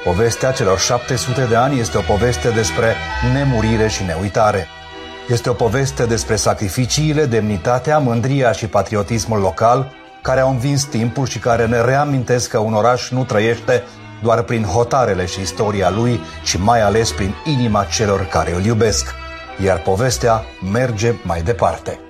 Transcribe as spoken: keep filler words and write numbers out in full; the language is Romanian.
Povestea celor șapte sute de ani este o poveste despre nemurire și neuitare. Este o poveste despre sacrificiile, demnitatea, mândria și patriotismul local care au învins timpul și care ne reamintesc că un oraș nu trăiește doar prin hotarele și istoria lui, ci mai ales prin inima celor care îl iubesc. Iar povestea merge mai departe.